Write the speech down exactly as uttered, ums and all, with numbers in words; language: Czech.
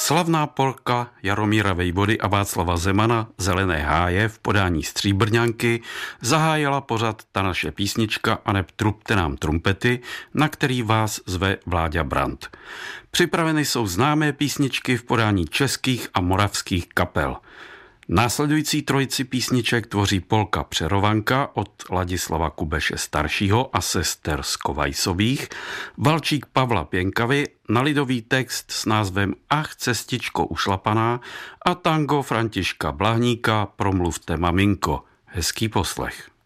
Slavná polka Jaromíra Vejvody a Václava Zemana Zelené háje v podání Stříbrňanky zahájila pořad Ta naše písnička aneb Trubte nám trumpety, na který vás zve Vláďa Brand. Připraveny jsou známé písničky v podání českých a moravských kapel. Následující trojici písniček tvoří polka Přerovanka od Ladislava Kubeše staršího a sester Skovajsových, valčík Pavla Pěnkavy na lidový text s názvem Ach, cestičko ušlapaná a tango Františka Blahníka Promluvte maminko. Hezký poslech.